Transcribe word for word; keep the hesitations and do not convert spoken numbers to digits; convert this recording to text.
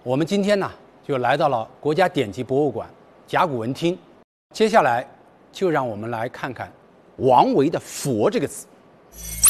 我们今天呢，就来到了国家典籍博物馆甲骨文厅。接下来，就让我们来看看王维的“佛”这个词。